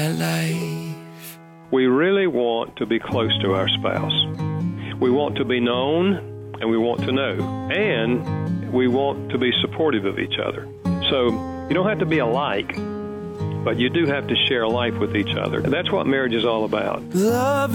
life. We really want to be close to our spouse. We want to be known, and we want to know, and we want to be supportive of each other. So you don't have to be alike, but you do have to share life with each other. And that's what marriage is all about. Love